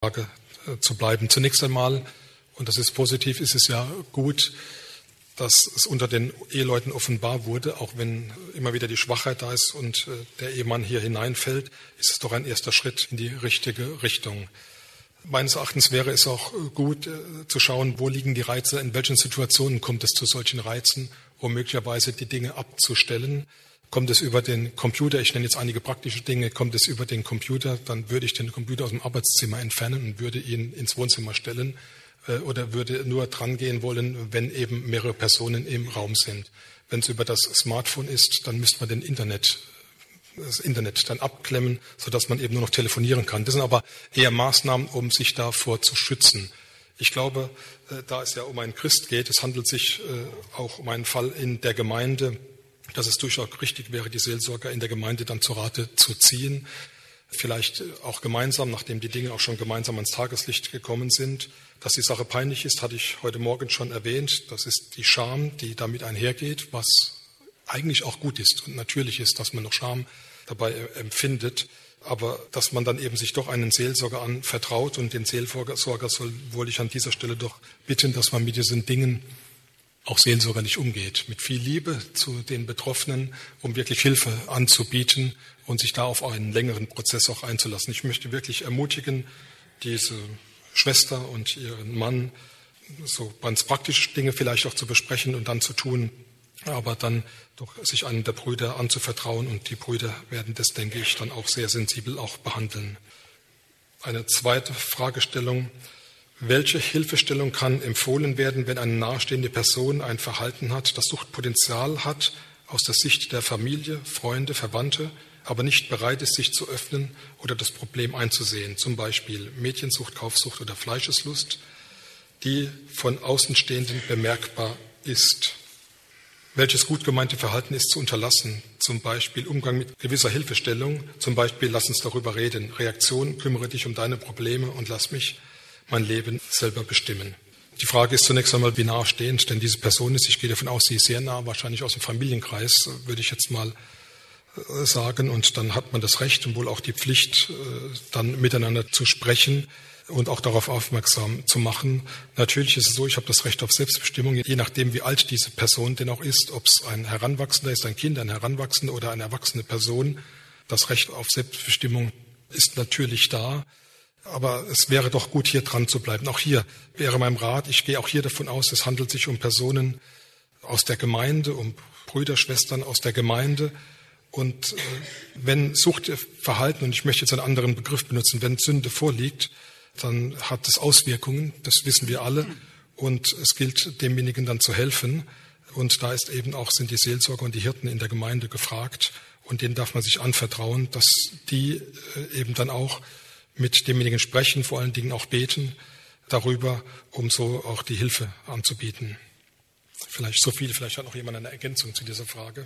Frage zu bleiben. Zunächst einmal, und das ist positiv, ist es ja gut, dass es unter den Eheleuten offenbar wurde, auch wenn immer wieder die Schwachheit da ist und der Ehemann hier hineinfällt, ist es doch ein erster Schritt in die richtige Richtung. Meines Erachtens wäre es auch gut zu schauen, wo liegen die Reize, in welchen Situationen kommt es zu solchen Reizen, um möglicherweise die Dinge abzustellen. Kommt es über den Computer, ich nenne jetzt einige praktische Dinge, kommt es über den Computer, dann würde ich den Computer aus dem Arbeitszimmer entfernen und würde ihn ins Wohnzimmer stellen oder würde nur dran gehen wollen, wenn eben mehrere Personen im Raum sind. Wenn es über das Smartphone ist, dann müsste man das Internet dann abklemmen, sodass man eben nur noch telefonieren kann. Das sind aber eher Maßnahmen, um sich davor zu schützen. Ich glaube, da es ja um einen Christ geht, es handelt sich auch um einen Fall in der Gemeinde, dass es durchaus richtig wäre, die Seelsorger in der Gemeinde dann zu Rate zu ziehen. Vielleicht auch gemeinsam, nachdem die Dinge auch schon gemeinsam ans Tageslicht gekommen sind. Dass die Sache peinlich ist, hatte ich heute Morgen schon erwähnt. Das ist die Scham, die damit einhergeht, was eigentlich auch gut ist und natürlich ist, dass man noch Scham dabei empfindet. Aber dass man dann eben sich doch einen Seelsorger anvertraut und den Seelsorger wollte ich an dieser Stelle doch bitten, dass man mit diesen Dingen auch seelsorgerlich umgeht, mit viel Liebe zu den Betroffenen, um wirklich Hilfe anzubieten und sich da auf einen längeren Prozess auch einzulassen. Ich möchte wirklich ermutigen, diese Schwester und ihren Mann so ganz praktische Dinge vielleicht auch zu besprechen und dann zu tun, aber dann doch sich einem der Brüder anzuvertrauen und die Brüder werden das, denke ich, dann auch sehr sensibel auch behandeln. Eine zweite Fragestellung: Welche Hilfestellung kann empfohlen werden, wenn eine nahestehende Person ein Verhalten hat, das Suchtpotenzial hat, aus der Sicht der Familie, Freunde, Verwandte, aber nicht bereit ist, sich zu öffnen oder das Problem einzusehen, zum Beispiel Mädchensucht, Kaufsucht oder Fleischeslust, die von Außenstehenden bemerkbar ist? Welches gut gemeinte Verhalten ist zu unterlassen, zum Beispiel Umgang mit gewisser Hilfestellung, zum Beispiel lass uns darüber reden, Reaktion, kümmere dich um deine Probleme und lass mich mein Leben selber bestimmen. Die Frage ist zunächst einmal, wie nahestehend denn diese Person ist. Ich gehe davon aus, sie ist sehr nah, wahrscheinlich aus dem Familienkreis, würde ich jetzt mal sagen. Und dann hat man das Recht und wohl auch die Pflicht, dann miteinander zu sprechen und auch darauf aufmerksam zu machen. Natürlich ist es so, ich habe das Recht auf Selbstbestimmung, je nachdem, wie alt diese Person denn auch ist, ob es ein Heranwachsender ist, ein Kind, ein Heranwachsender oder eine erwachsene Person. Das Recht auf Selbstbestimmung ist natürlich da. Aber es wäre doch gut, hier dran zu bleiben. Auch hier wäre mein Rat, ich gehe auch hier davon aus, es handelt sich um Personen aus der Gemeinde, um Brüder, Schwestern aus der Gemeinde. Und wenn Suchtverhalten, und ich möchte jetzt einen anderen Begriff benutzen, wenn Sünde vorliegt, dann hat es Auswirkungen, das wissen wir alle. Und es gilt, demjenigen dann zu helfen. Und da ist eben auch, sind die Seelsorger und die Hirten in der Gemeinde gefragt. Und denen darf man sich anvertrauen, dass die eben dann auch mit demjenigen sprechen, vor allen Dingen auch beten darüber, um so auch die Hilfe anzubieten. Vielleicht so viel, vielleicht hat noch jemand eine Ergänzung zu dieser Frage.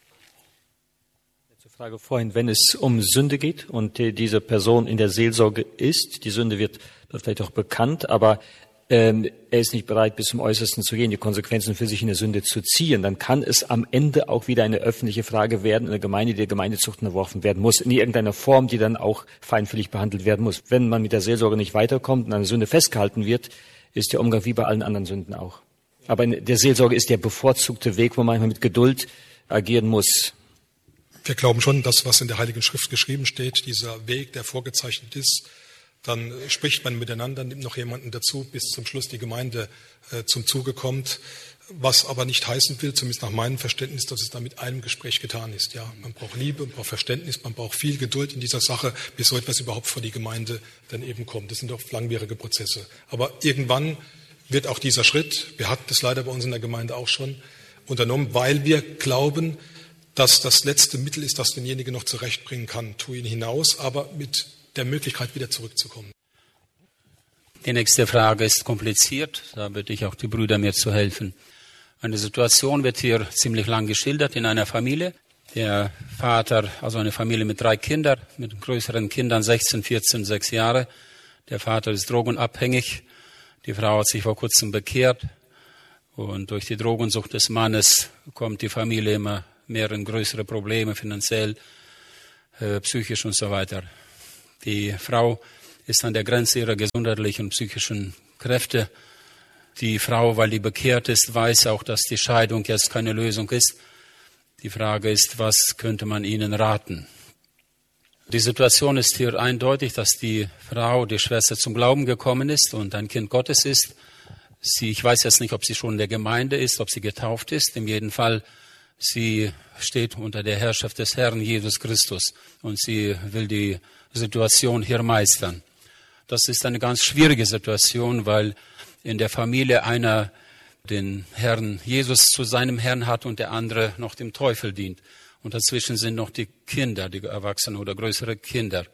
Zur Frage vorhin, wenn es um Sünde geht und diese Person in der Seelsorge ist, die Sünde wird vielleicht auch bekannt, aber er ist nicht bereit, bis zum Äußersten zu gehen, die Konsequenzen für sich in der Sünde zu ziehen, dann kann es am Ende auch wieder eine öffentliche Frage werden in der Gemeinde, die der Gemeindezucht unterworfen werden muss, in irgendeiner Form, die dann auch feinfühlig behandelt werden muss. Wenn man mit der Seelsorge nicht weiterkommt und eine Sünde festgehalten wird, ist der Umgang wie bei allen anderen Sünden auch. Aber in der Seelsorge ist der bevorzugte Weg, wo man manchmal mit Geduld agieren muss. Wir glauben schon, dass was in der Heiligen Schrift geschrieben steht, dieser Weg, der vorgezeichnet ist, dann spricht man miteinander, nimmt noch jemanden dazu, bis zum Schluss die Gemeinde zum Zuge kommt. Was aber nicht heißen will, zumindest nach meinem Verständnis, dass es da mit einem Gespräch getan ist. Ja, man braucht Liebe, man braucht Verständnis, man braucht viel Geduld in dieser Sache, bis so etwas überhaupt vor die Gemeinde dann eben kommt. Das sind doch langwierige Prozesse. Aber irgendwann wird auch dieser Schritt, wir hatten das leider bei uns in der Gemeinde auch schon unternommen, weil wir glauben, dass das letzte Mittel ist, das denjenigen noch zurechtbringen kann. Tu ihn hinaus, aber mit der Möglichkeit, wieder zurückzukommen. Die nächste Frage ist kompliziert. Da bitte ich auch die Brüder, mir zu helfen. Eine Situation wird hier ziemlich lang geschildert in einer Familie. Der Vater, also eine Familie mit 3 Kindern, mit größeren Kindern, 16, 14, 6 Jahre. Der Vater ist drogenabhängig. Die Frau hat sich vor kurzem bekehrt. Und durch die Drogensucht des Mannes kommt die Familie immer mehr in größere Probleme, finanziell, psychisch und so weiter. Die Frau ist an der Grenze ihrer gesundheitlichen und psychischen Kräfte. Die Frau, weil die bekehrt ist, weiß auch, dass die Scheidung jetzt keine Lösung ist. Die Frage ist, was könnte man ihnen raten? Die Situation ist hier eindeutig, dass die Frau, die Schwester, zum Glauben gekommen ist und ein Kind Gottes ist. Ich weiß jetzt nicht, ob sie schon in der Gemeinde ist, ob sie getauft ist. In jedem Fall, sie steht unter der Herrschaft des Herrn Jesus Christus und sie will die Situation hier meistern. Das ist eine ganz schwierige Situation, weil in der Familie einer den Herrn Jesus zu seinem Herrn hat und der andere noch dem Teufel dient. Und dazwischen sind noch die Kinder, die Erwachsenen oder größere Kinder.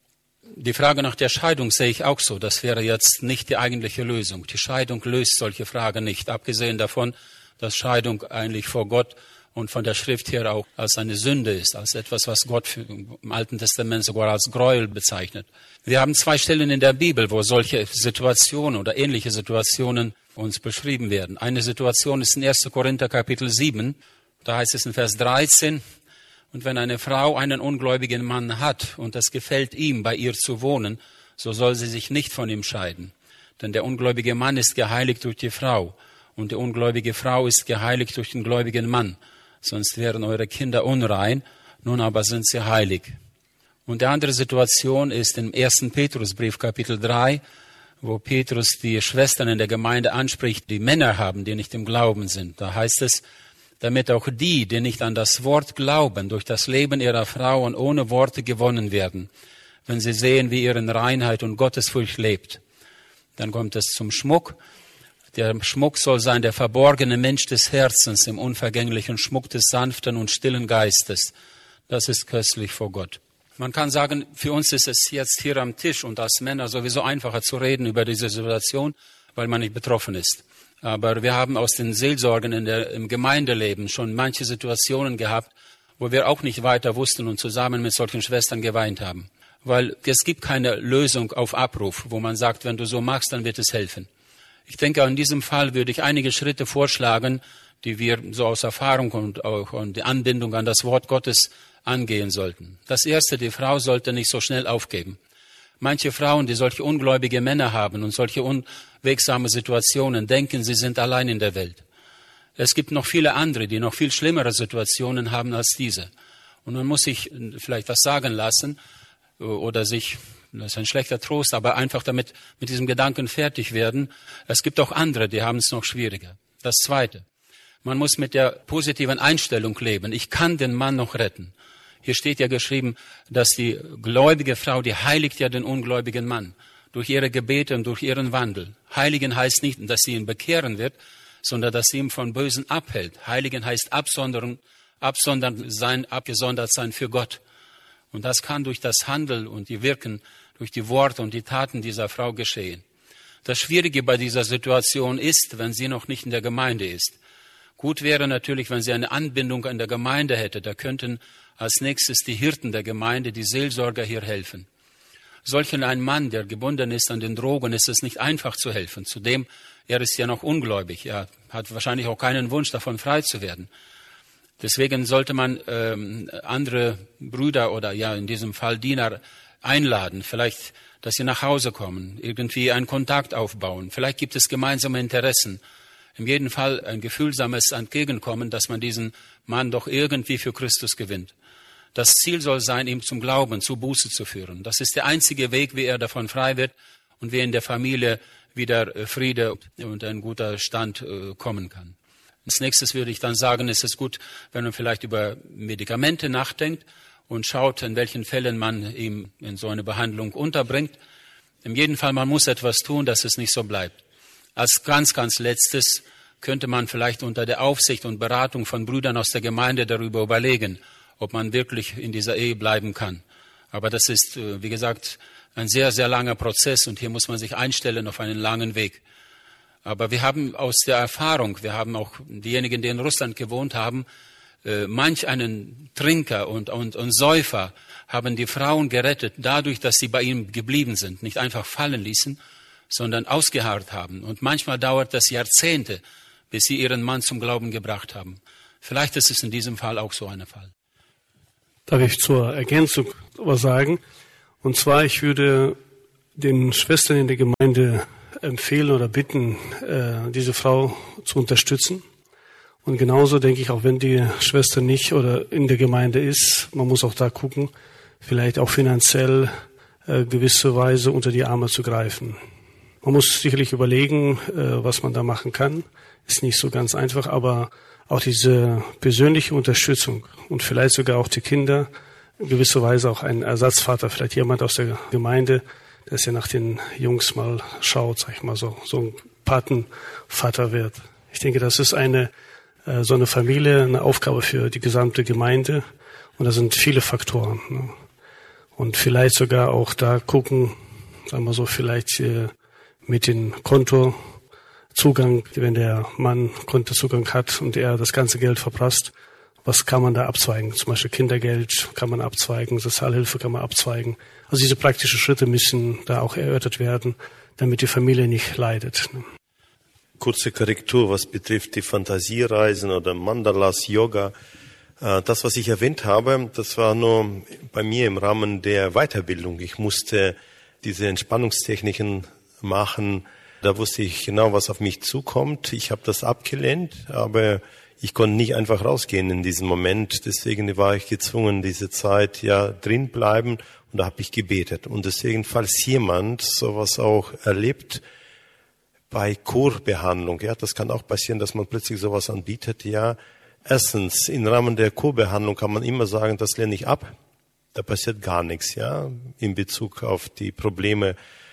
Die Frage nach der Scheidung sehe ich auch so. Das wäre jetzt nicht die eigentliche Lösung. Die Scheidung löst solche Fragen nicht. Abgesehen davon, dass Scheidung eigentlich vor Gott und von der Schrift her auch als eine Sünde ist, als etwas, was Gott im Alten Testament sogar als Gräuel bezeichnet. Wir haben 2 Stellen in der Bibel, wo solche Situationen oder ähnliche Situationen uns beschrieben werden. Eine Situation ist in 1. Korinther Kapitel 7. Da heißt es in Vers 13, und wenn eine Frau einen ungläubigen Mann hat und es gefällt ihm, bei ihr zu wohnen, so soll sie sich nicht von ihm scheiden. Denn der ungläubige Mann ist geheiligt durch die Frau und die ungläubige Frau ist geheiligt durch den gläubigen Mann. Sonst wären eure Kinder unrein, nun aber sind sie heilig. Und die andere Situation ist im 1. Petrusbrief Kapitel 3, wo Petrus die Schwestern in der Gemeinde anspricht, die Männer haben, die nicht im Glauben sind. Da heißt es, damit auch die nicht an das Wort glauben, durch das Leben ihrer Frauen ohne Worte gewonnen werden, wenn sie sehen, wie ihr in Reinheit und Gottesfurcht lebt. Dann kommt es zum Schmuck. Der Schmuck soll sein der verborgene Mensch des Herzens im unvergänglichen Schmuck des sanften und stillen Geistes. Das ist köstlich vor Gott. Man kann sagen, für uns ist es jetzt hier am Tisch und als Männer sowieso einfacher zu reden über diese Situation, weil man nicht betroffen ist. Aber wir haben aus den Seelsorgen im Gemeindeleben schon manche Situationen gehabt, wo wir auch nicht weiter wussten und zusammen mit solchen Schwestern geweint haben. Weil es gibt keine Lösung auf Abruf, wo man sagt, wenn du so machst, dann wird es helfen. Ich denke, in diesem Fall würde ich einige Schritte vorschlagen, die wir so aus Erfahrung und auch die Anbindung an das Wort Gottes angehen sollten. Das Erste, die Frau sollte nicht so schnell aufgeben. Manche Frauen, die solche ungläubige Männer haben und solche unwegsame Situationen, denken, sie sind allein in der Welt. Es gibt noch viele andere, die noch viel schlimmere Situationen haben als diese. Und man muss sich vielleicht was sagen lassen oder sich, das ist ein schlechter Trost, aber einfach damit mit diesem Gedanken fertig werden. Es gibt auch andere, die haben es noch schwieriger. Das Zweite, man muss mit der positiven Einstellung leben. Ich kann den Mann noch retten. Hier steht ja geschrieben, dass die gläubige Frau, die heiligt ja den ungläubigen Mann durch ihre Gebete und durch ihren Wandel. Heiligen heißt nicht, dass sie ihn bekehren wird, sondern dass sie ihn von Bösen abhält. Heiligen heißt abgesondert sein für Gott. Und das kann durch das Handeln und die Wirken, durch die Worte und die Taten dieser Frau geschehen. Das Schwierige bei dieser Situation ist, wenn sie noch nicht in der Gemeinde ist. Gut wäre natürlich, wenn sie eine Anbindung an der Gemeinde hätte. Da könnten als nächstes die Hirten der Gemeinde, die Seelsorger hier helfen. Solchen ein Mann, der gebunden ist an den Drogen, ist es nicht einfach zu helfen. Zudem, er ist ja noch ungläubig. Er hat wahrscheinlich auch keinen Wunsch, davon frei zu werden. Deswegen sollte man andere Brüder oder ja in diesem Fall Diener einladen. Vielleicht, dass sie nach Hause kommen, irgendwie einen Kontakt aufbauen. Vielleicht gibt es gemeinsame Interessen. In jedem Fall ein gefühlsames Entgegenkommen, dass man diesen Mann doch irgendwie für Christus gewinnt. Das Ziel soll sein, ihm zum Glauben, zu Buße zu führen. Das ist der einzige Weg, wie er davon frei wird und wie in der Familie wieder Friede und ein guter Stand kommen kann. Als nächstes würde ich dann sagen, ist es gut, wenn man vielleicht über Medikamente nachdenkt und schaut, in welchen Fällen man ihm in so eine Behandlung unterbringt. In jedem Fall, man muss etwas tun, dass es nicht so bleibt. Als ganz, ganz letztes könnte man vielleicht unter der Aufsicht und Beratung von Brüdern aus der Gemeinde darüber überlegen, ob man wirklich in dieser Ehe bleiben kann. Aber das ist, wie gesagt, ein sehr, sehr langer Prozess und hier muss man sich einstellen auf einen langen Weg. Aber wir haben aus der Erfahrung, wir haben auch diejenigen, die in Russland gewohnt haben, manch einen Trinker und Säufer haben die Frauen gerettet, dadurch, dass sie bei ihm geblieben sind, nicht einfach fallen ließen, sondern ausgeharrt haben. Und manchmal dauert das Jahrzehnte, bis sie ihren Mann zum Glauben gebracht haben. Vielleicht ist es in diesem Fall auch so ein Fall. Darf ich zur Ergänzung was sagen? Und zwar, ich würde den Schwestern in der Gemeinde empfehlen oder bitten, diese Frau zu unterstützen. Und genauso denke ich, auch wenn die Schwester nicht oder in der Gemeinde ist, man muss auch da gucken, vielleicht auch finanziell gewisse Weise unter die Arme zu greifen. Man muss sicherlich überlegen, was man da machen kann. Ist nicht so ganz einfach, aber auch diese persönliche Unterstützung und vielleicht sogar auch die Kinder, in gewisser Weise auch ein Ersatzvater, vielleicht jemand aus der Gemeinde, dass er nach den Jungs mal schaut, sag ich mal so ein Patenvater wird. Ich denke, das ist so eine Familie, eine Aufgabe für die gesamte Gemeinde. Und da sind viele Faktoren. Ne? Und vielleicht sogar auch da gucken, sagen wir so, vielleicht mit dem Kontozugang, wenn der Mann Kontozugang hat und er das ganze Geld verprasst, was kann man da abzweigen? Zum Beispiel Kindergeld kann man abzweigen, Sozialhilfe kann man abzweigen. Also diese praktischen Schritte müssen da auch erörtert werden, damit die Familie nicht leidet. Kurze Korrektur, was betrifft die Fantasiereisen oder Mandalas, Yoga. Das, was ich erwähnt habe, das war nur bei mir im Rahmen der Weiterbildung. Ich musste diese Entspannungstechniken machen. Da wusste ich genau, was auf mich zukommt. Ich habe das abgelehnt, aber ich konnte nicht einfach rausgehen in diesem Moment. Deswegen war ich gezwungen, diese Zeit drin bleiben. Und da habe ich gebetet. Und deswegen, falls jemand sowas auch erlebt, bei Kurbehandlung, das kann auch passieren, dass man plötzlich sowas anbietet, Erstens, im Rahmen der Kurbehandlung kann man immer sagen, das lehne ich ab. Da passiert gar nichts, in Bezug auf die Probleme,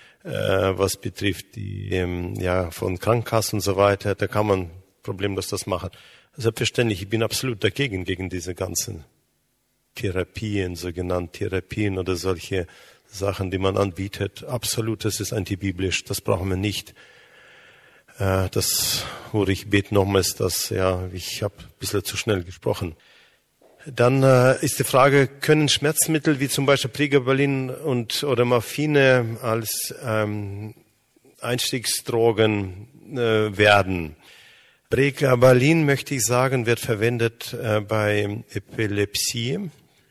was betrifft die, von Krankenkassen und so weiter. Da kann man problemlos das machen. Selbstverständlich, ich bin absolut dagegen, gegen diese ganzen Therapien, sogenannten Therapien oder solche Sachen, die man anbietet. Absolut, das ist antibiblisch, das brauchen wir nicht. Ich bete nochmals, ich habe ein bisschen zu schnell gesprochen. Dann ist die Frage, können Schmerzmittel wie zum Beispiel Pregabalin oder Morphine als Einstiegsdrogen werden? Pregabalin, möchte ich sagen, wird verwendet bei Epilepsie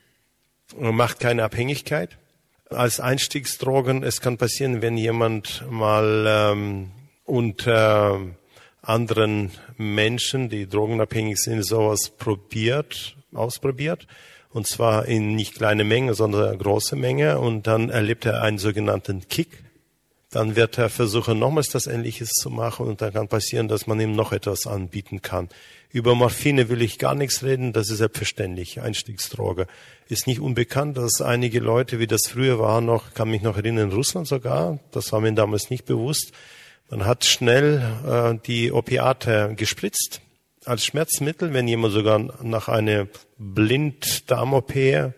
und macht keine Abhängigkeit. Als Einstiegsdrogen, es kann passieren, wenn jemand mal unter anderen Menschen, die drogenabhängig sind, sowas ausprobiert. Und zwar in nicht kleine Menge, sondern eine große Menge. Und dann erlebt er einen sogenannten Kick. Dann wird er versuchen, nochmals das Ähnliches zu machen. Und dann kann passieren, dass man ihm noch etwas anbieten kann. Über Morphine will ich gar nichts reden. Das ist selbstverständlich. Einstiegsdroge. Ist nicht unbekannt, dass einige Leute, wie das früher war, kann mich noch erinnern, in Russland sogar. Das war mir damals nicht bewusst. Man hat schnell die Opiate gespritzt als Schmerzmittel, wenn jemand sogar nach einer Blinddarm-OP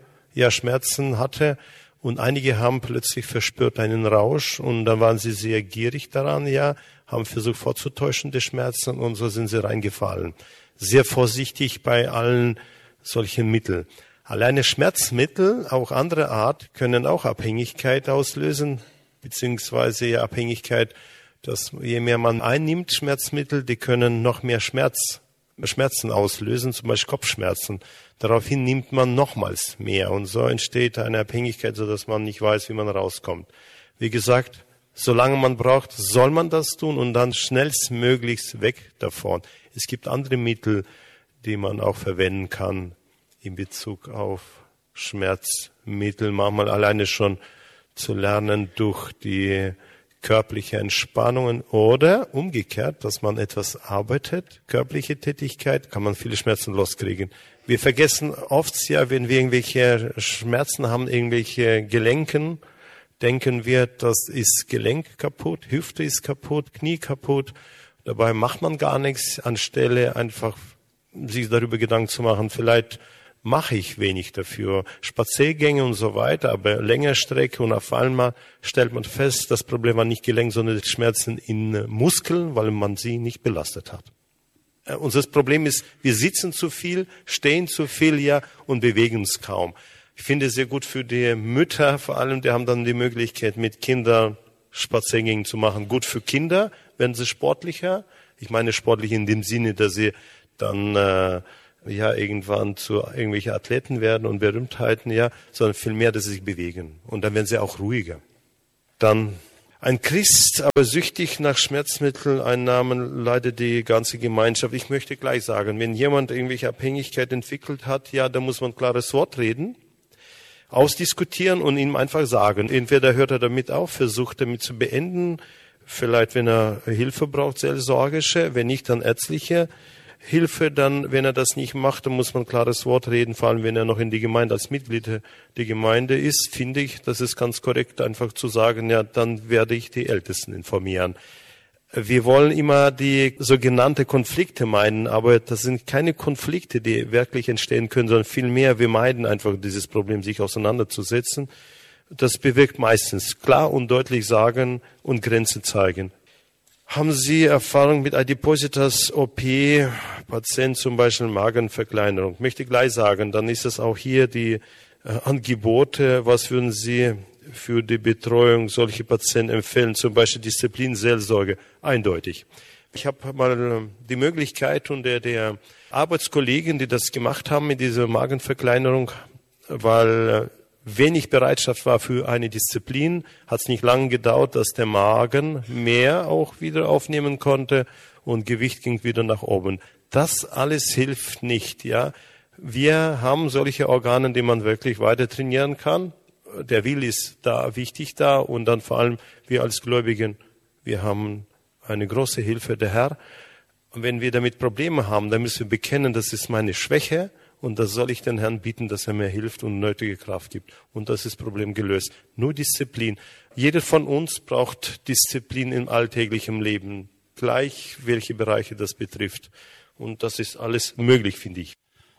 Schmerzen hatte. Und einige haben plötzlich verspürt einen Rausch und dann waren sie sehr gierig daran, haben versucht vorzutäuschen die Schmerzen und so sind sie reingefallen. Sehr vorsichtig bei allen solchen Mitteln. Alleine Schmerzmittel, auch andere Art, können auch Abhängigkeit auslösen, beziehungsweise Abhängigkeit, dass je mehr man einnimmt, Schmerzmittel, die können noch mehr Schmerzen auslösen, zum Beispiel Kopfschmerzen. Daraufhin nimmt man nochmals mehr und so entsteht eine Abhängigkeit, sodass man nicht weiß, wie man rauskommt. Wie gesagt, solange man braucht, soll man das tun und dann schnellstmöglichst weg davon. Es gibt andere Mittel, die man auch verwenden kann in Bezug auf Schmerzmittel. Manchmal alleine schon zu lernen durch die körperliche Entspannungen oder umgekehrt, dass man etwas arbeitet, körperliche Tätigkeit, kann man viele Schmerzen loskriegen. Wir vergessen oft wenn wir irgendwelche Schmerzen haben, irgendwelche Gelenken, denken wir, das ist Gelenk kaputt, Hüfte ist kaputt, Knie kaputt. Dabei macht man gar nichts, anstelle einfach sich darüber Gedanken zu machen, vielleicht mache ich wenig dafür. Spaziergänge und so weiter, aber längere Strecke und auf einmal stellt man fest, das Problem war nicht Gelenk, sondern die Schmerzen in Muskeln, weil man sie nicht belastet hat. Unser Problem ist, wir sitzen zu viel, stehen zu viel, und bewegen uns kaum. Ich finde es sehr gut für die Mütter, vor allem, die haben dann die Möglichkeit, mit Kindern Spaziergänge zu machen. Gut für Kinder, werden sie sportlicher. Ich meine sportlich in dem Sinne, dass sie dann irgendwann zu irgendwelchen Athleten werden und Berühmtheiten, sondern vielmehr, dass sie sich bewegen. Und dann werden sie auch ruhiger. Dann ein Christ, aber süchtig nach Schmerzmitteleinnahmen, leidet die ganze Gemeinschaft. Ich möchte gleich sagen, wenn jemand irgendwelche Abhängigkeit entwickelt hat, ja, da muss man ein klares Wort reden, ausdiskutieren und ihm einfach sagen. Entweder hört er damit auf, versucht damit zu beenden, vielleicht wenn er Hilfe braucht, seelsorgische, wenn nicht, dann ärztliche Hilfe. Dann, wenn er das nicht macht, dann muss man ein klares Wort reden, vor allem wenn er noch in die Gemeinde als Mitglied der Gemeinde ist, finde ich, das ist ganz korrekt, einfach zu sagen, ja, dann werde ich die Ältesten informieren. Wir wollen immer die sogenannte Konflikte meiden, aber das sind keine Konflikte, die wirklich entstehen können, sondern vielmehr, wir meiden einfach dieses Problem, sich auseinanderzusetzen. Das bewirkt meistens klar und deutlich sagen und Grenzen zeigen. Haben Sie Erfahrung mit Adipositas OP, Patient zum Beispiel Magenverkleinerung? Ich möchte gleich sagen, dann ist es auch hier die Angebote. Was würden Sie für die Betreuung solcher Patienten empfehlen? Zum Beispiel Disziplinseelsorge, eindeutig. Ich habe mal die Möglichkeit unter der Arbeitskollegen, die das gemacht haben mit dieser Magenverkleinerung, weil wenig Bereitschaft war für eine Disziplin, hat es nicht lange gedauert, dass der Magen mehr auch wieder aufnehmen konnte und Gewicht ging wieder nach oben. Das alles hilft nicht, ja. Wir haben solche Organe, die man wirklich weiter trainieren kann. Der Wille ist da, wichtig da und dann vor allem wir als Gläubigen, wir haben eine große Hilfe, der Herr. Und wenn wir damit Probleme haben, dann müssen wir bekennen, das ist meine Schwäche. Und das soll ich den Herrn bieten, dass er mir hilft und nötige Kraft gibt. Und das ist das Problem gelöst. Nur Disziplin. Jeder von uns braucht Disziplin im alltäglichen Leben. Gleich, welche Bereiche das betrifft. Und das ist alles möglich, finde ich.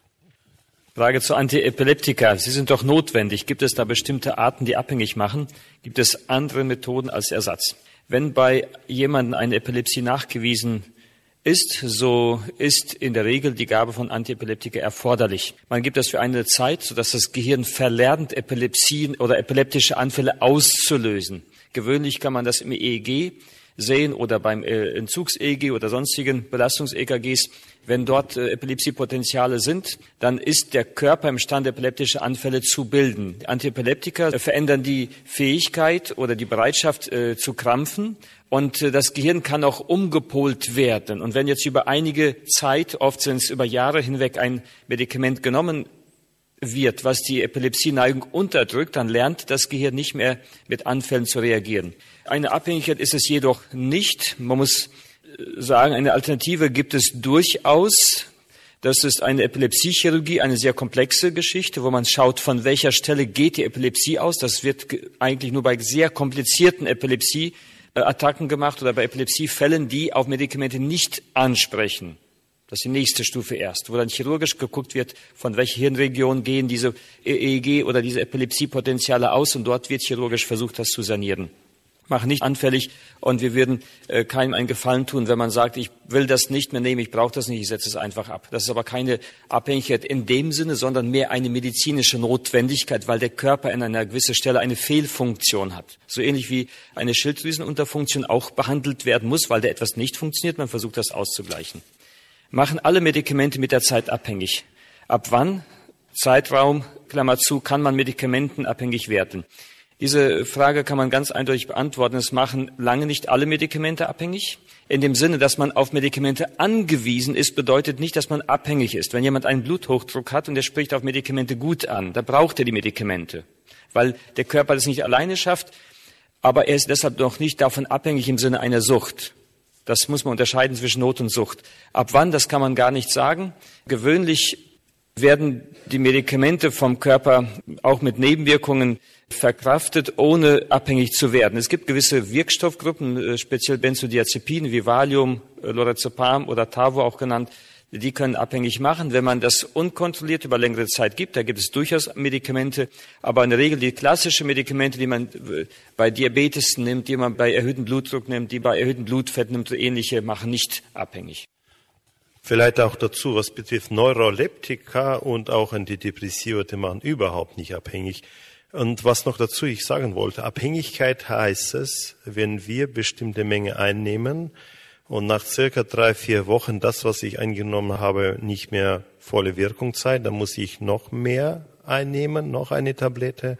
Frage zu Antiepileptika. Sie sind doch notwendig. Gibt es da bestimmte Arten, die abhängig machen? Gibt es andere Methoden als Ersatz? Wenn bei jemandem eine Epilepsie nachgewiesen ist, so ist in der Regel die Gabe von Antiepileptika erforderlich. Man gibt das für eine Zeit, sodass das Gehirn verlernt, Epilepsien oder epileptische Anfälle auszulösen. Gewöhnlich kann man das im EEG sehen oder beim Entzugs-EEG oder sonstigen Belastungs-EKGs. Wenn dort Epilepsiepotenziale sind, dann ist der Körper imstande, epileptische Anfälle zu bilden. Antiepileptika verändern die Fähigkeit oder die Bereitschaft zu krampfen. Und das Gehirn kann auch umgepolt werden. Und wenn jetzt über einige Zeit, oft sind es über Jahre hinweg, ein Medikament genommen wird, was die Epilepsieneigung unterdrückt, dann lernt das Gehirn nicht mehr mit Anfällen zu reagieren. Eine Abhängigkeit ist es jedoch nicht. Man muss sagen, eine Alternative gibt es durchaus. Das ist eine Epilepsiechirurgie, eine sehr komplexe Geschichte, wo man schaut, von welcher Stelle geht die Epilepsie aus. Das wird eigentlich nur bei sehr komplizierten Epilepsieattacken gemacht oder bei Epilepsiefällen, die auf Medikamente nicht ansprechen. Das ist die nächste Stufe erst, wo dann chirurgisch geguckt wird, von welcher Hirnregion gehen diese EEG oder diese Epilepsiepotenziale aus und dort wird chirurgisch versucht, das zu sanieren. Machen nicht anfällig und wir würden keinem einen Gefallen tun, wenn man sagt, ich will das nicht mehr nehmen, ich brauche das nicht, ich setze es einfach ab. Das ist aber keine Abhängigkeit in dem Sinne, sondern mehr eine medizinische Notwendigkeit, weil der Körper an einer gewissen Stelle eine Fehlfunktion hat. So ähnlich wie eine Schilddrüsenunterfunktion auch behandelt werden muss, weil da etwas nicht funktioniert, man versucht das auszugleichen. Machen alle Medikamente mit der Zeit abhängig. Ab wann, Zeitraum, Klammer zu, kann man medikamentenabhängig werden? Diese Frage kann man ganz eindeutig beantworten. Es machen lange nicht alle Medikamente abhängig. In dem Sinne, dass man auf Medikamente angewiesen ist, bedeutet nicht, dass man abhängig ist. Wenn jemand einen Bluthochdruck hat und er spricht auf Medikamente gut an, dann braucht er die Medikamente, weil der Körper das nicht alleine schafft, aber er ist deshalb noch nicht davon abhängig im Sinne einer Sucht. Das muss man unterscheiden zwischen Not und Sucht. Ab wann, das kann man gar nicht sagen. Gewöhnlich werden die Medikamente vom Körper auch mit Nebenwirkungen verkraftet, ohne abhängig zu werden. Es gibt gewisse Wirkstoffgruppen, speziell Benzodiazepine wie Valium, Lorazepam oder Tavo auch genannt, die können abhängig machen, wenn man das unkontrolliert über längere Zeit gibt. Da gibt es durchaus Medikamente, aber in der Regel die klassischen Medikamente, die man bei Diabetes nimmt, die man bei erhöhtem Blutdruck nimmt, die bei erhöhtem Blutfett nimmt, ähnliche, machen nicht abhängig. Vielleicht auch dazu, was betrifft Neuroleptika und auch Antidepressiva, die machen überhaupt nicht abhängig. Und was noch dazu ich sagen wollte, Abhängigkeit heißt es, wenn wir bestimmte Menge einnehmen und nach circa 3-4 Wochen das, was ich eingenommen habe, nicht mehr volle Wirkung zeigt, dann muss ich noch mehr einnehmen, noch eine Tablette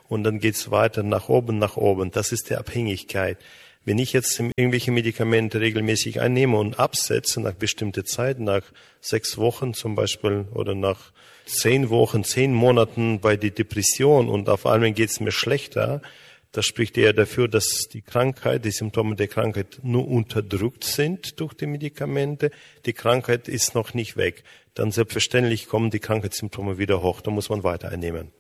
und dann geht's weiter nach oben. Das ist die Abhängigkeit. Wenn ich jetzt irgendwelche Medikamente regelmäßig einnehme und absetze nach bestimmter Zeit, nach 6 Wochen zum Beispiel oder nach 10 Wochen, 10 Monaten bei der Depression und auf einmal geht's mir schlechter, das spricht eher dafür, dass die Krankheit, die Symptome der Krankheit nur unterdrückt sind durch die Medikamente. Die Krankheit ist noch nicht weg. Dann selbstverständlich kommen die Krankheitssymptome wieder hoch. Da muss man weiter einnehmen.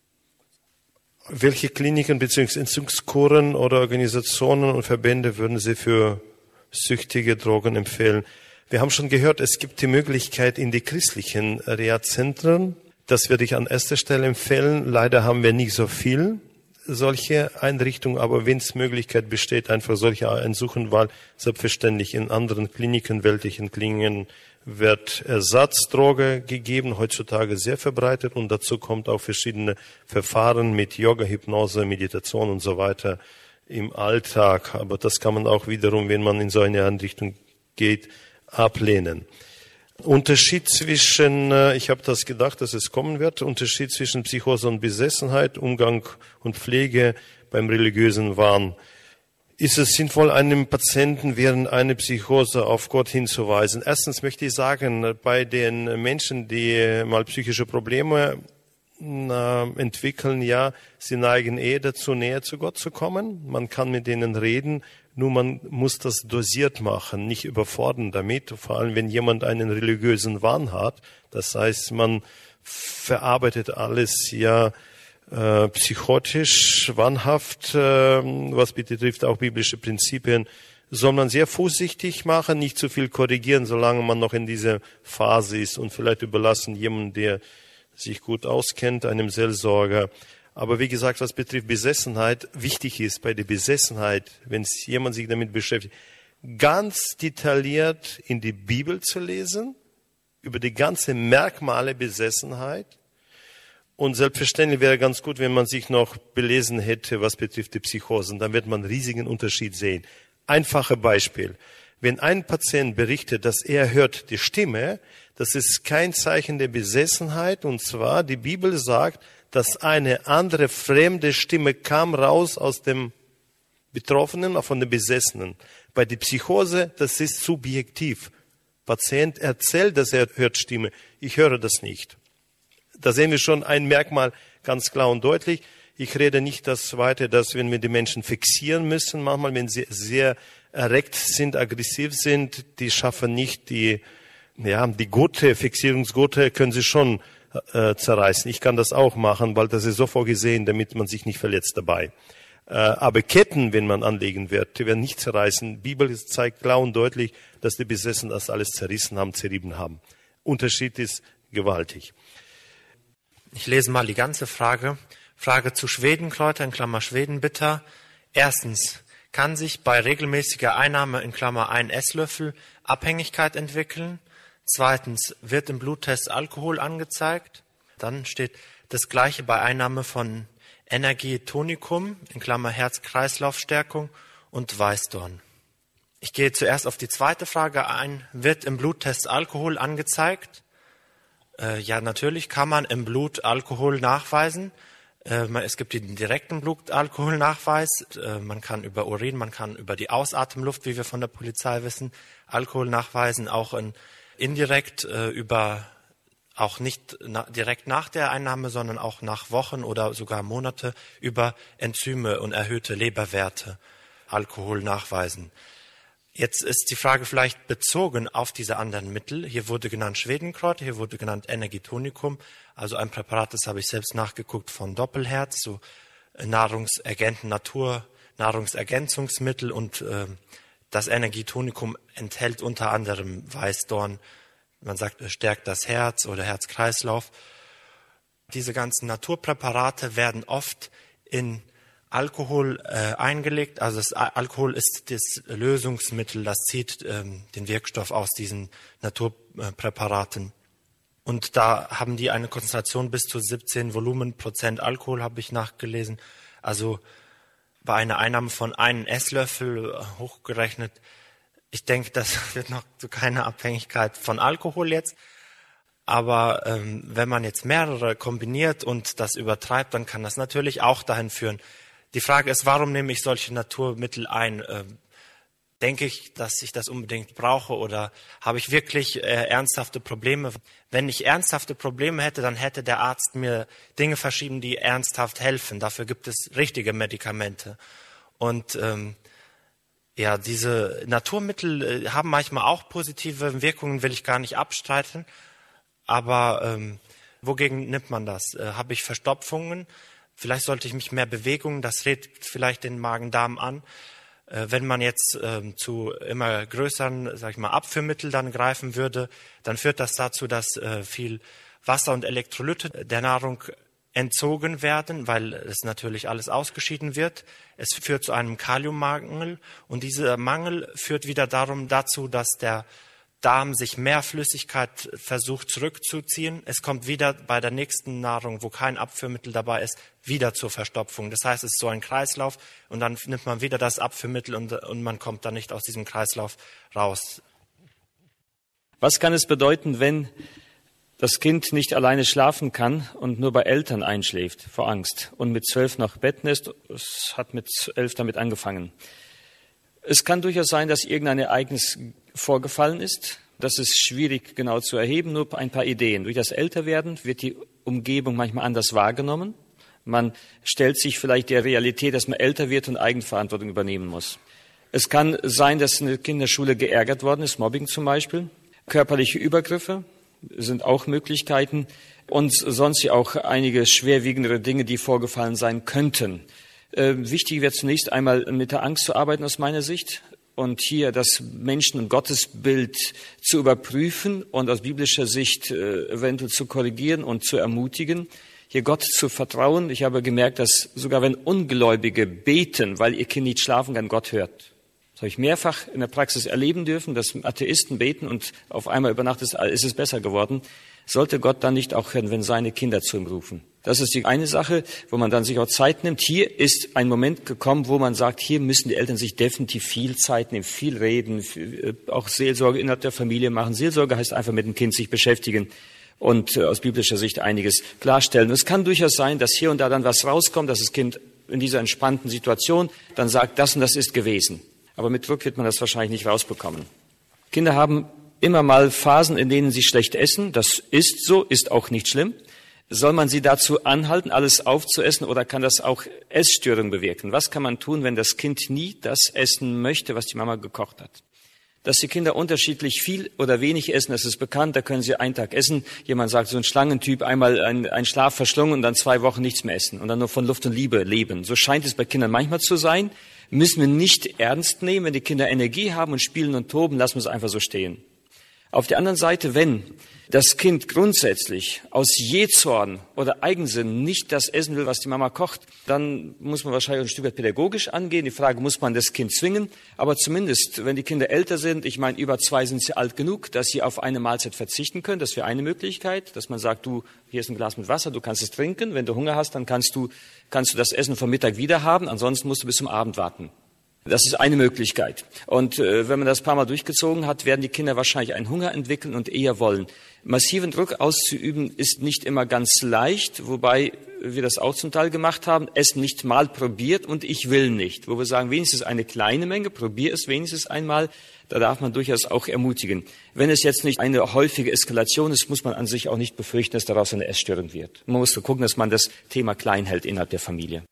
Welche Kliniken bzw. Entzugskuren oder Organisationen und Verbände würden Sie für süchtige Drogen empfehlen? Wir haben schon gehört, es gibt die Möglichkeit in die christlichen Reha-Zentren. Das würde ich an erster Stelle empfehlen. Leider haben wir nicht so viel solche Einrichtungen, aber wenn es Möglichkeit besteht, einfach solche einsuchen, weil selbstverständlich in anderen Kliniken, weltlichen Kliniken, wird Ersatzdroge gegeben, heutzutage sehr verbreitet, und dazu kommt auch verschiedene Verfahren mit Yoga, Hypnose, Meditation und so weiter im Alltag. Aber das kann man auch wiederum, wenn man in so eine Einrichtung geht, ablehnen. Unterschied zwischen, ich habe das gedacht, dass es kommen wird, Unterschied zwischen Psychose und Besessenheit, Umgang und Pflege beim religiösen Wahn. Ist es sinnvoll, einem Patienten während einer Psychose auf Gott hinzuweisen? Erstens möchte ich sagen, bei den Menschen, die mal psychische Probleme entwickeln, ja, sie neigen eher dazu, näher zu Gott zu kommen. Man kann mit denen reden, nur man muss das dosiert machen, nicht überfordern damit. Vor allem, wenn jemand einen religiösen Wahn hat. Das heißt, man verarbeitet alles ja psychotisch, wahnhaft, was betrifft auch biblische Prinzipien, soll man sehr vorsichtig machen, nicht zu viel korrigieren, solange man noch in dieser Phase ist, und vielleicht überlassen jemanden, der sich gut auskennt, einem Seelsorger. Aber wie gesagt, was betrifft Besessenheit, wichtig ist bei der Besessenheit, wenn jemand sich damit beschäftigt, ganz detailliert in die Bibel zu lesen, über die ganze Merkmale Besessenheit. Und selbstverständlich wäre ganz gut, wenn man sich noch belesen hätte, was betrifft die Psychosen. Dann wird man einen riesigen Unterschied sehen. Einfache Beispiel. Wenn ein Patient berichtet, dass er hört die Stimme, das ist kein Zeichen der Besessenheit. Und zwar, die Bibel sagt, dass eine andere fremde Stimme kam raus aus dem Betroffenen, von dem Besessenen. Bei der Psychose, das ist subjektiv. Patient erzählt, dass er hört Stimme. Ich höre das nicht. Da sehen wir schon ein Merkmal ganz klar und deutlich. Ich rede nicht das weiter, dass wenn wir die Menschen fixieren müssen, manchmal, wenn sie sehr erregt sind, aggressiv sind, die schaffen nicht die Gurte, Fixierungsgurte können sie schon zerreißen. Ich kann das auch machen, weil das ist so vorgesehen, damit man sich nicht verletzt dabei. Aber Ketten, wenn man anlegen wird, die werden nicht zerreißen. Die Bibel zeigt klar und deutlich, dass die Besessenen das alles zerrissen haben, zerrieben haben. Unterschied ist gewaltig. Ich lese mal die ganze Frage. Frage zu Schwedenkräuter, in Klammer Schwedenbitter. Erstens, kann sich bei regelmäßiger Einnahme, in Klammer 1 Esslöffel, Abhängigkeit entwickeln? Zweitens, wird im Bluttest Alkohol angezeigt? Dann steht das Gleiche bei Einnahme von Energietonicum, in Klammer Herz-Kreislauf-Stärkung und Weißdorn. Ich gehe zuerst auf die zweite Frage ein. Wird im Bluttest Alkohol angezeigt? Ja, natürlich kann man im Blut Alkohol nachweisen. Es gibt den direkten Blutalkoholnachweis. Man kann über Urin, man kann über die Ausatemluft, wie wir von der Polizei wissen, Alkohol nachweisen. Auch indirekt auch nicht direkt nach der Einnahme, sondern auch nach Wochen oder sogar Monate über Enzyme und erhöhte Leberwerte Alkohol nachweisen. Jetzt ist die Frage vielleicht bezogen auf diese anderen Mittel. Hier wurde genannt Schwedenkräuter, hier wurde genannt Energietonicum, also ein Präparat, das habe ich selbst nachgeguckt, von Doppelherz, so Nahrungsergänzungsmittel, und das Energietonicum enthält unter anderem Weißdorn. Man sagt, es stärkt das Herz oder Herz-Kreislauf. Diese ganzen Naturpräparate werden oft in Alkohol eingelegt. Also das Alkohol ist das Lösungsmittel, das zieht den Wirkstoff aus diesen Naturpräparaten. Und da haben die eine Konzentration bis zu 17 Volumenprozent Alkohol, habe ich nachgelesen. Also bei einer Einnahme von 1 Esslöffel hochgerechnet. Ich denke, das wird noch zu keiner Abhängigkeit von Alkohol jetzt. Aber wenn man jetzt mehrere kombiniert und das übertreibt, dann kann das natürlich auch dahin führen. Die Frage ist, warum nehme ich solche Naturmittel ein? Denke ich, dass ich das unbedingt brauche oder habe ich wirklich ernsthafte Probleme? Wenn ich ernsthafte Probleme hätte, dann hätte der Arzt mir Dinge verschrieben, die ernsthaft helfen. Dafür gibt es richtige Medikamente. Und ja, diese Naturmittel haben manchmal auch positive Wirkungen, will ich gar nicht abstreiten. Aber wogegen nimmt man das? Habe ich Verstopfungen? Vielleicht sollte ich mich mehr bewegen. Das regt vielleicht den Magen-Darm an. Wenn man jetzt zu immer größeren, sag ich mal, Abführmitteln dann greifen würde, dann führt das dazu, dass viel Wasser und Elektrolyte der Nahrung entzogen werden, weil es natürlich alles ausgeschieden wird. Es führt zu einem Kaliummangel und dieser Mangel führt wieder dazu, dass der Darm sich mehr Flüssigkeit versucht zurückzuziehen. Es kommt wieder bei der nächsten Nahrung, wo kein Abführmittel dabei ist, wieder zur Verstopfung. Das heißt, es ist so ein Kreislauf und dann nimmt man wieder das Abführmittel und man kommt dann nicht aus diesem Kreislauf raus. Was kann es bedeuten, wenn das Kind nicht alleine schlafen kann und nur bei Eltern einschläft vor Angst und mit 12 noch Betten ist? Es hat mit 11 damit angefangen. Es kann durchaus sein, dass irgendein Ereignis vorgefallen ist. Das ist schwierig genau zu erheben, nur ein paar Ideen. Durch das Älterwerden wird die Umgebung manchmal anders wahrgenommen. Man stellt sich vielleicht der Realität, dass man älter wird und Eigenverantwortung übernehmen muss. Es kann sein, dass in der Kinderschule geärgert worden ist, Mobbing zum Beispiel. Körperliche Übergriffe sind auch Möglichkeiten und sonst auch einige schwerwiegendere Dinge, die vorgefallen sein könnten. Wichtig wäre zunächst einmal mit der Angst zu arbeiten aus meiner Sicht und hier das Menschen- und Gottesbild zu überprüfen und aus biblischer Sicht eventuell zu korrigieren und zu ermutigen, hier Gott zu vertrauen. Ich habe gemerkt, dass sogar wenn Ungläubige beten, weil ihr Kind nicht schlafen kann, Gott hört. Das habe ich mehrfach in der Praxis erleben dürfen, dass Atheisten beten und auf einmal über Nacht ist es besser geworden. Sollte Gott dann nicht auch hören, wenn seine Kinder zu ihm rufen? Das ist die eine Sache, wo man dann sich auch Zeit nimmt. Hier ist ein Moment gekommen, wo man sagt, hier müssen die Eltern sich definitiv viel Zeit nehmen, viel reden, auch Seelsorge innerhalb der Familie machen. Seelsorge heißt einfach mit dem Kind sich beschäftigen und aus biblischer Sicht einiges klarstellen. Und es kann durchaus sein, dass hier und da dann was rauskommt, dass das Kind in dieser entspannten Situation dann sagt, das und das ist gewesen. Aber mit Druck wird man das wahrscheinlich nicht rausbekommen. Kinder haben immer mal Phasen, in denen sie schlecht essen. Das ist so, ist auch nicht schlimm. Soll man sie dazu anhalten, alles aufzuessen, oder kann das auch Essstörungen bewirken? Was kann man tun, wenn das Kind nie das essen möchte, was die Mama gekocht hat? Dass die Kinder unterschiedlich viel oder wenig essen, das ist bekannt. Da können sie einen Tag essen. Jemand sagt, so ein Schlangentyp, einmal einen Schlaf verschlungen und dann 2 Wochen nichts mehr essen und dann nur von Luft und Liebe leben. So scheint es bei Kindern manchmal zu sein. Müssen wir nicht ernst nehmen. Wenn die Kinder Energie haben und spielen und toben, lassen wir es einfach so stehen. Auf der anderen Seite, wenn das Kind grundsätzlich aus Jähzorn oder Eigensinn nicht das essen will, was die Mama kocht, dann muss man wahrscheinlich ein Stück weit pädagogisch angehen. Die Frage, muss man das Kind zwingen? Aber zumindest, wenn die Kinder älter sind, ich meine, über 2 sind sie alt genug, dass sie auf eine Mahlzeit verzichten können. Das wäre eine Möglichkeit, dass man sagt, du, hier ist ein Glas mit Wasser, du kannst es trinken. Wenn du Hunger hast, dann kannst du das Essen vom Mittag wieder haben. Ansonsten musst du bis zum Abend warten. Das ist eine Möglichkeit. Und wenn man das ein paar Mal durchgezogen hat, werden die Kinder wahrscheinlich einen Hunger entwickeln und eher wollen. Massiven Druck auszuüben ist nicht immer ganz leicht, wobei wir das auch zum Teil gemacht haben. Es nicht mal probiert und ich will nicht. Wo wir sagen, wenigstens eine kleine Menge, probier es wenigstens einmal. Da darf man durchaus auch ermutigen. Wenn es jetzt nicht eine häufige Eskalation ist, muss man an sich auch nicht befürchten, dass daraus eine Essstörung wird. Man muss gucken, dass man das Thema klein hält innerhalb der Familie.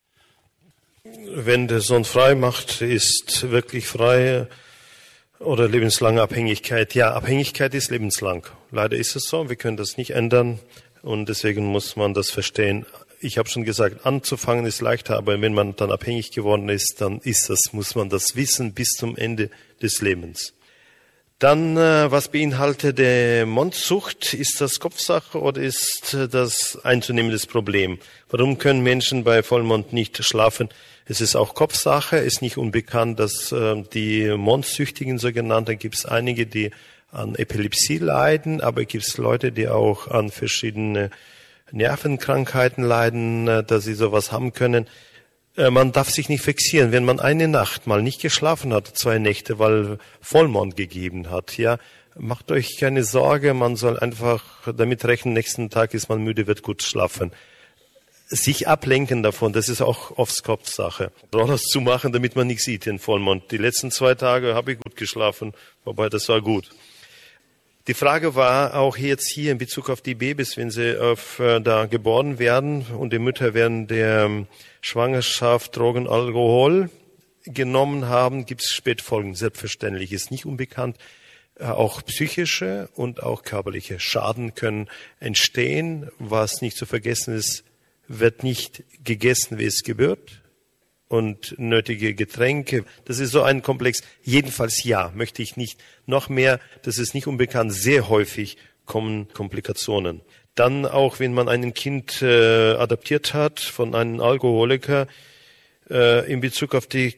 Wenn der Sohn frei macht, ist wirklich frei oder lebenslange Abhängigkeit. Ja, Abhängigkeit ist lebenslang. Leider ist es so, wir können das nicht ändern und deswegen muss man das verstehen. Ich habe schon gesagt, anzufangen ist leichter, aber wenn man dann abhängig geworden ist, dann muss man das wissen bis zum Ende des Lebens. Dann, was beinhaltet der Mondsucht? Ist das Kopfsache oder ist das einzunehmendes Problem? Warum können Menschen bei Vollmond nicht schlafen? Es ist auch Kopfsache. Es ist nicht unbekannt, dass die Mondsüchtigen sogenannten, gibt es einige, die an Epilepsie leiden, aber es gibt Leute, die auch an verschiedene Nervenkrankheiten leiden, dass sie sowas haben können. Man darf sich nicht fixieren, wenn man eine Nacht mal nicht geschlafen hat, 2 Nächte, weil Vollmond gegeben hat, ja, macht euch keine Sorge, man soll einfach damit rechnen, nächsten Tag ist man müde, wird gut schlafen. Sich ablenken davon, das ist auch oft Kopfsache. Rollers zu machen, damit man nichts sieht in Vollmond. Die letzten 2 Tage habe ich gut geschlafen, wobei das war gut. Die Frage war auch jetzt hier in Bezug auf die Babys, wenn sie da geboren werden und die Mütter während der Schwangerschaft Drogen, Alkohol genommen haben, gibt es Spätfolgen. Selbstverständlich ist nicht unbekannt. Auch psychische und auch körperliche Schaden können entstehen. Was nicht zu vergessen ist, wird nicht gegessen, wie es gebührt. Und nötige Getränke, das ist so ein Komplex. Jedenfalls ja, möchte ich nicht. Noch mehr, das ist nicht unbekannt, sehr häufig kommen Komplikationen. Dann auch, wenn man ein Kind adoptiert hat von einem Alkoholiker, in Bezug auf die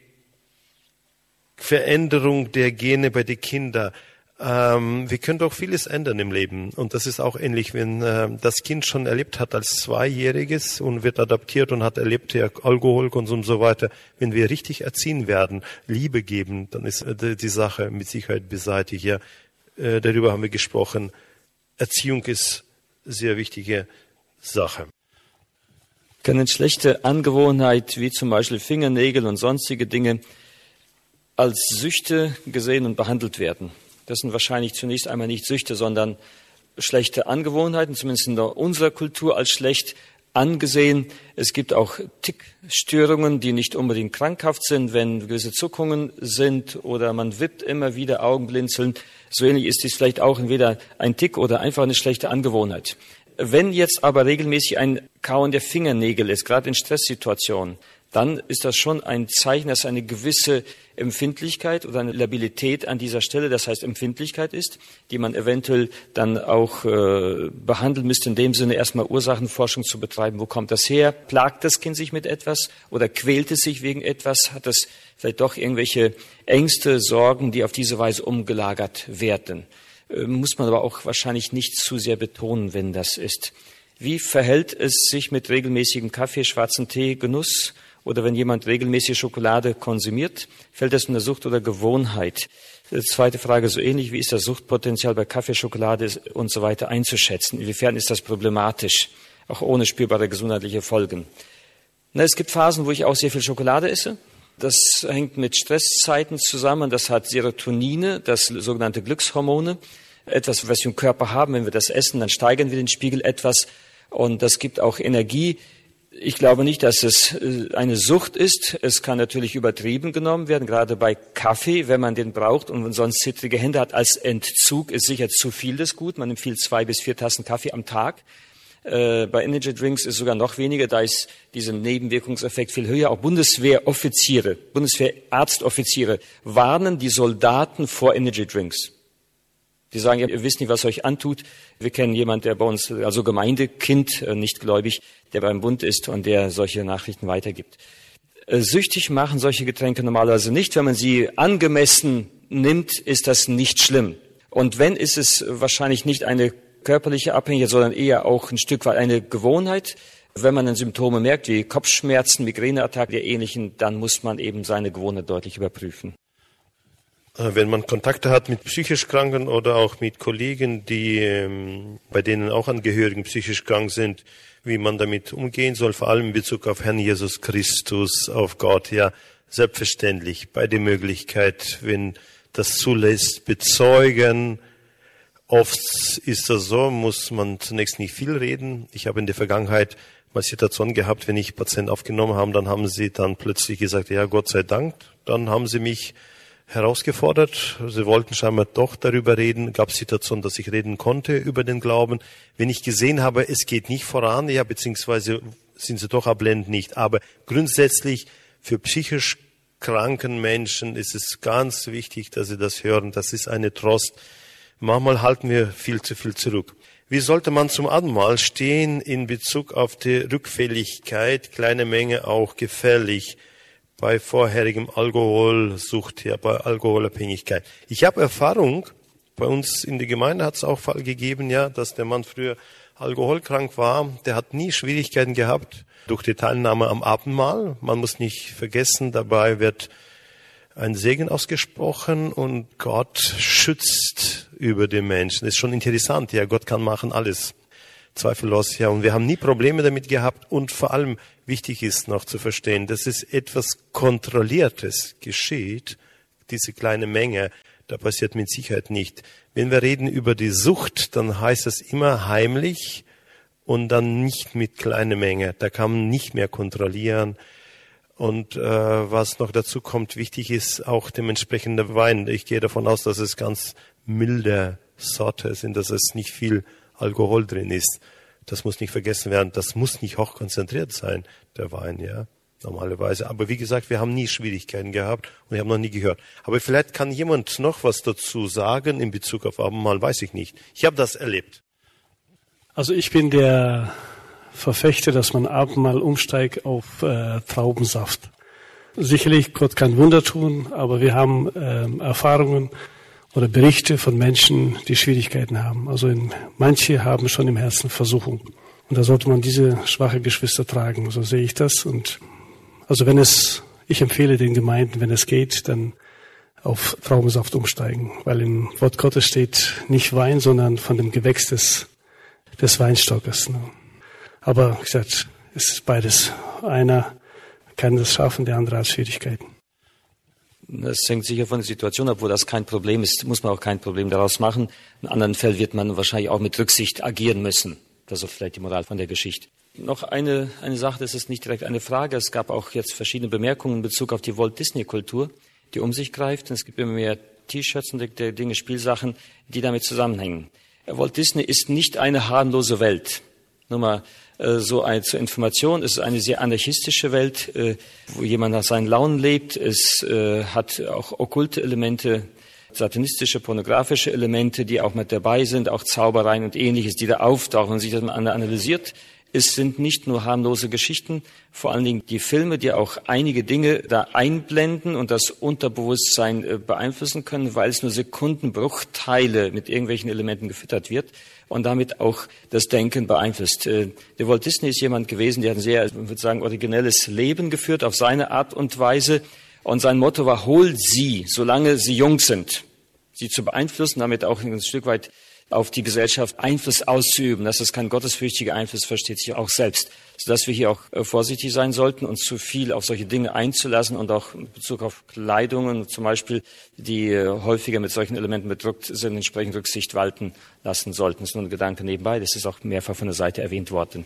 Veränderung der Gene bei den Kindern. Wir können doch vieles ändern im Leben. Und das ist auch ähnlich, wenn das Kind schon erlebt hat als 2-Jähriges und wird adoptiert und hat erlebt, der Alkoholkonsum und so weiter. Wenn wir richtig erziehen werden, Liebe geben, dann ist die Sache mit Sicherheit beseitigt. Ja, darüber haben wir gesprochen. Erziehung ist sehr wichtige Sache. Können schlechte Angewohnheit, wie zum Beispiel Fingernägel und sonstige Dinge, als Süchte gesehen und behandelt werden? Das sind wahrscheinlich zunächst einmal nicht Süchte, sondern schlechte Angewohnheiten, zumindest in unserer Kultur als schlecht angesehen. Es gibt auch Tickstörungen, die nicht unbedingt krankhaft sind, wenn gewisse Zuckungen sind oder man wippt immer wieder, Augenblinzeln. So ähnlich ist dies vielleicht auch entweder ein Tick oder einfach eine schlechte Angewohnheit. Wenn jetzt aber regelmäßig ein Kauen der Fingernägel ist, gerade in Stresssituationen, dann ist das schon ein Zeichen, dass eine gewisse Empfindlichkeit oder eine Labilität an dieser Stelle, das heißt Empfindlichkeit ist, die man eventuell dann auch behandeln müsste, in dem Sinne erstmal Ursachenforschung zu betreiben. Wo kommt das her? Plagt das Kind sich mit etwas oder quält es sich wegen etwas? Hat es vielleicht doch irgendwelche Ängste, Sorgen, die auf diese Weise umgelagert werden? Muss man aber auch wahrscheinlich nicht zu sehr betonen, wenn das ist. Wie verhält es sich mit regelmäßigem Kaffee, schwarzen Tee, Genuss? Oder wenn jemand regelmäßig Schokolade konsumiert, fällt das in der Sucht oder Gewohnheit? Zweite Frage, so ähnlich, wie ist das Suchtpotenzial bei Kaffee, Schokolade und so weiter einzuschätzen? Inwiefern ist das problematisch, auch ohne spürbare gesundheitliche Folgen? Es gibt Phasen, wo ich auch sehr viel Schokolade esse. Das hängt mit Stresszeiten zusammen. Das hat Serotonine, das sogenannte Glückshormone. Etwas, was wir im Körper haben, wenn wir das essen, dann steigern wir den Spiegel etwas. Und das gibt auch Energie. Ich glaube nicht, dass es eine Sucht ist. Es kann natürlich übertrieben genommen werden, gerade bei Kaffee, wenn man den braucht und sonst zittrige Hände hat. Als Entzug ist sicher zu viel das gut. Man empfiehlt 2 bis 4 Tassen Kaffee am Tag. Bei Energy Drinks ist sogar noch weniger. Da ist dieser Nebenwirkungseffekt viel höher. Auch Bundeswehroffiziere, Bundeswehrarztoffiziere warnen die Soldaten vor Energy Drinks. Die sagen, ihr wisst nicht, was euch antut. Wir kennen jemanden, der bei uns, also Gemeindekind, nicht gläubig, der beim Bund ist und der solche Nachrichten weitergibt. Süchtig machen solche Getränke normalerweise nicht. Wenn man sie angemessen nimmt, ist das nicht schlimm. Und wenn, ist es wahrscheinlich nicht eine körperliche Abhängigkeit, sondern eher auch ein Stück weit eine Gewohnheit. Wenn man dann Symptome merkt, wie Kopfschmerzen, Migräneattacken, der ähnlichen, dann muss man eben seine Gewohnheit deutlich überprüfen. Wenn man Kontakte hat mit psychisch Kranken oder auch mit Kollegen, bei denen auch Angehörigen psychisch krank sind, wie man damit umgehen soll, vor allem in Bezug auf Herrn Jesus Christus, auf Gott, ja, selbstverständlich, bei der Möglichkeit, wenn das zulässt, bezeugen. Oft ist das so, muss man zunächst nicht viel reden. Ich habe in der Vergangenheit mal Situation gehabt, wenn ich Patienten aufgenommen habe, dann haben sie dann plötzlich gesagt, ja, Gott sei Dank, dann haben sie mich herausgefordert. Sie wollten scheinbar doch darüber reden. Gab es Situationen, dass ich reden konnte über den Glauben. Wenn ich gesehen habe, es geht nicht voran, ja, beziehungsweise sind sie doch ablehnend nicht. Aber grundsätzlich für psychisch kranken Menschen ist es ganz wichtig, dass sie das hören. Das ist eine Trost. Manchmal halten wir viel zu viel zurück. Wie sollte man zum Abendmahl stehen in Bezug auf die Rückfälligkeit? Kleine Menge auch gefährlich. Bei vorherigem Alkoholsucht, ja, bei Alkoholabhängigkeit. Ich habe Erfahrung, bei uns in der Gemeinde hat es auch Fall gegeben, ja, dass der Mann früher alkoholkrank war. Der hat nie Schwierigkeiten gehabt durch die Teilnahme am Abendmahl. Man muss nicht vergessen, dabei wird einen Segen ausgesprochen und Gott schützt über den Menschen. Das ist schon interessant. Ja, Gott kann machen alles. Zweifellos, ja. Und wir haben nie Probleme damit gehabt. Und vor allem wichtig ist noch zu verstehen, dass es etwas Kontrolliertes geschieht, diese kleine Menge. Da passiert mit Sicherheit nicht. Wenn wir reden über die Sucht, dann heißt es immer heimlich und dann nicht mit kleiner Menge. Da kann man nicht mehr kontrollieren. Und was noch dazu kommt, wichtig ist auch dementsprechender Wein. Ich gehe davon aus, dass es ganz milde Sorte sind, dass es nicht viel Alkohol drin ist. Das muss nicht vergessen werden. Das muss nicht hochkonzentriert sein, der Wein, ja, normalerweise. Aber wie gesagt, wir haben nie Schwierigkeiten gehabt und ich habe noch nie gehört. Aber vielleicht kann jemand noch was dazu sagen in Bezug auf Abendmahl, weiß ich nicht. Ich habe das erlebt. Also ich bin der Verfechter, dass man Abendmahl umsteigt auf Traubensaft. Sicherlich, Gott kann Wunder tun, aber wir haben Erfahrungen oder Berichte von Menschen, die Schwierigkeiten haben. Also manche haben schon im Herzen Versuchung. Und da sollte man diese schwache Geschwister tragen. So sehe ich das. Und also ich empfehle den Gemeinden, wenn es geht, dann auf Traubensaft umsteigen. Weil im Wort Gottes steht nicht Wein, sondern von dem Gewächs des Weinstockes. Aber wie gesagt, es ist beides. Einer kann das schaffen, der andere hat Schwierigkeiten. Das hängt sicher von der Situation ab, wo das kein Problem ist, muss man auch kein Problem daraus machen. In anderen Fällen wird man wahrscheinlich auch mit Rücksicht agieren müssen. Das ist vielleicht die Moral von der Geschichte. Noch eine Sache, das ist nicht direkt eine Frage. Es gab auch jetzt verschiedene Bemerkungen in Bezug auf die Walt-Disney-Kultur, die um sich greift. Und es gibt immer mehr T-Shirts und Dinge, Spielsachen, die damit zusammenhängen. Walt Disney ist nicht eine harmlose Welt. Nur mal zur Information, es ist eine sehr anarchistische Welt, wo jemand nach seinen Launen lebt. Es hat auch okkulte Elemente, satanistische, pornografische Elemente, die auch mit dabei sind, auch Zaubereien und Ähnliches, die da auftauchen. Wenn man sich das mal analysiert, es sind nicht nur harmlose Geschichten, vor allen Dingen die Filme, die auch einige Dinge da einblenden und das Unterbewusstsein beeinflussen können, weil es nur Sekundenbruchteile mit irgendwelchen Elementen gefüttert wird und damit auch das Denken beeinflusst. Der Walt Disney ist jemand gewesen, der hat ein sehr, ich würde sagen, originelles Leben geführt auf seine Art und Weise. Und sein Motto war, hol sie, solange sie jung sind, sie zu beeinflussen, damit auch ein Stück weit auf die Gesellschaft Einfluss auszuüben. Das ist kein gottesfürchtiger Einfluss, versteht sich auch selbst. Sodass wir hier auch vorsichtig sein sollten, uns zu viel auf solche Dinge einzulassen und auch in Bezug auf Kleidungen zum Beispiel, die häufiger mit solchen Elementen bedruckt sind, entsprechend Rücksicht walten lassen sollten. Das ist nur ein Gedanke nebenbei, das ist auch mehrfach von der Seite erwähnt worden.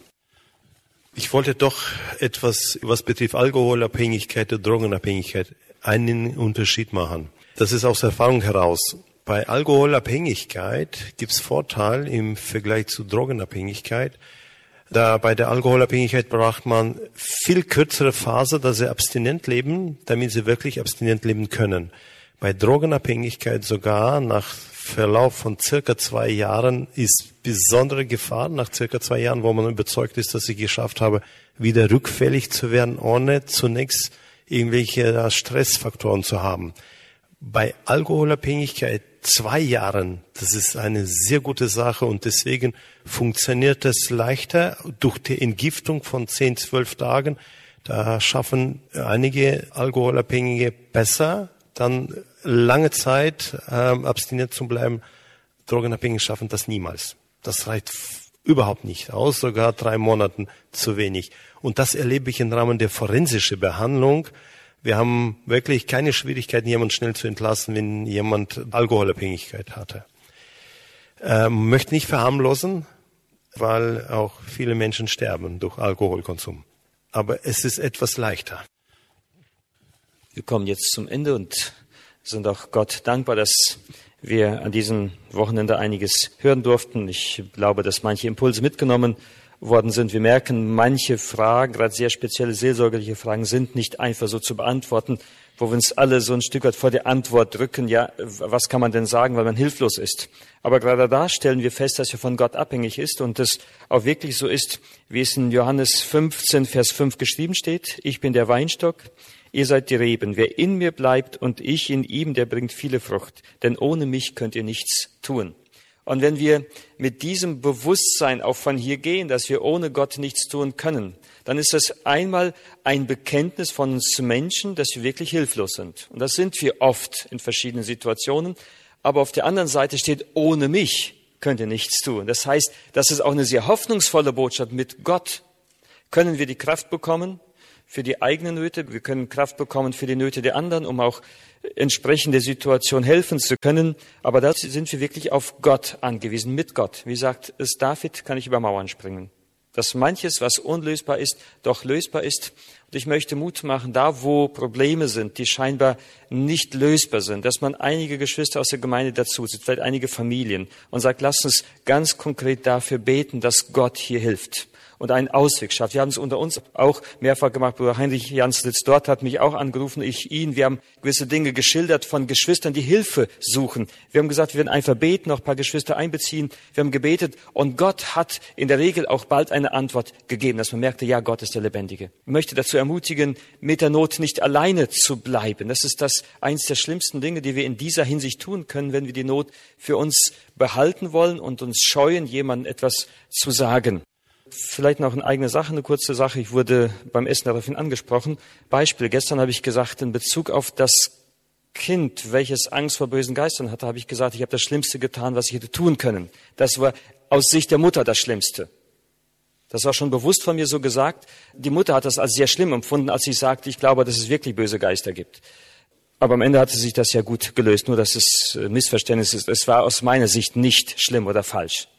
Ich wollte doch etwas, was betrifft Alkoholabhängigkeit und Drogenabhängigkeit, einen Unterschied machen. Das ist aus Erfahrung heraus. Bei Alkoholabhängigkeit gibt's Vorteil im Vergleich zu Drogenabhängigkeit. Da bei der Alkoholabhängigkeit braucht man viel kürzere Phase, dass sie abstinent leben, damit sie wirklich abstinent leben können. Bei Drogenabhängigkeit sogar nach Verlauf von circa 2 Jahren ist besondere Gefahr, nach circa 2 Jahren, wo man überzeugt ist, dass ich geschafft habe, wieder rückfällig zu werden, ohne zunächst irgendwelche Stressfaktoren zu haben. Bei Alkoholabhängigkeit 2 Jahren, das ist eine sehr gute Sache und deswegen funktioniert es leichter durch die Entgiftung von 10, 12 Tagen. Da schaffen einige Alkoholabhängige besser, dann lange Zeit abstinent zu bleiben. Drogenabhängige schaffen das niemals. Das reicht überhaupt nicht aus, sogar 3 Monaten zu wenig. Und das erlebe ich im Rahmen der forensischen Behandlung. Wir haben wirklich keine Schwierigkeiten, jemanden schnell zu entlassen, wenn jemand Alkoholabhängigkeit hatte. Möchte nicht verharmlosen, weil auch viele Menschen sterben durch Alkoholkonsum. Aber es ist etwas leichter. Wir kommen jetzt zum Ende und sind auch Gott dankbar, dass wir an diesem Wochenende einiges hören durften. Ich glaube, dass manche Impulse mitgenommen worden sind. Wir merken, manche Fragen, gerade sehr spezielle seelsorgerliche Fragen, sind nicht einfach so zu beantworten, wo wir uns alle so ein Stück weit vor der Antwort drücken, ja, was kann man denn sagen, weil man hilflos ist. Aber gerade da stellen wir fest, dass er von Gott abhängig ist und es auch wirklich so ist, wie es in Johannes 15, Vers 5 geschrieben steht. Ich bin der Weinstock, ihr seid die Reben. Wer in mir bleibt und ich in ihm, der bringt viele Frucht. Denn ohne mich könnt ihr nichts tun. Und wenn wir mit diesem Bewusstsein auch von hier gehen, dass wir ohne Gott nichts tun können, dann ist das einmal ein Bekenntnis von uns zu Menschen, dass wir wirklich hilflos sind. Und das sind wir oft in verschiedenen Situationen. Aber auf der anderen Seite steht, ohne mich könnt ihr nichts tun. Das heißt, das ist auch eine sehr hoffnungsvolle Botschaft. Mit Gott können wir die Kraft bekommen für die eigenen Nöte. Wir können Kraft bekommen für die Nöte der anderen, um auch entsprechend der Situation helfen zu können. Aber da sind wir wirklich auf Gott angewiesen, mit Gott. Wie sagt es David, kann ich über Mauern springen. Dass manches, was unlösbar ist, doch lösbar ist. Und ich möchte Mut machen, da wo Probleme sind, die scheinbar nicht lösbar sind, dass man einige Geschwister aus der Gemeinde dazu zieht, vielleicht einige Familien, und sagt, lasst uns ganz konkret dafür beten, dass Gott hier hilft und einen Ausweg schafft. Wir haben es unter uns auch mehrfach gemacht. Bruder Heinrich Janslitz dort hat mich auch angerufen, ich ihn. Wir haben gewisse Dinge geschildert von Geschwistern, die Hilfe suchen. Wir haben gesagt, wir werden einfach beten, noch ein paar Geschwister einbeziehen. Wir haben gebetet und Gott hat in der Regel auch bald eine Antwort gegeben, dass man merkte, ja, Gott ist der Lebendige. Ich möchte dazu ermutigen, mit der Not nicht alleine zu bleiben. Das ist eins der schlimmsten Dinge, die wir in dieser Hinsicht tun können, wenn wir die Not für uns behalten wollen und uns scheuen, jemandem etwas zu sagen. Vielleicht noch eine eigene Sache, eine kurze Sache. Ich wurde beim Essen daraufhin angesprochen. Beispiel, gestern habe ich gesagt, in Bezug auf das Kind, welches Angst vor bösen Geistern hatte, habe ich gesagt, ich habe das Schlimmste getan, was ich hätte tun können. Das war aus Sicht der Mutter das Schlimmste. Das war schon bewusst von mir so gesagt. Die Mutter hat das als sehr schlimm empfunden, als ich sagte, ich glaube, dass es wirklich böse Geister gibt. Aber am Ende hatte sich das ja gut gelöst, nur dass es Missverständnis ist. Es war aus meiner Sicht nicht schlimm oder falsch.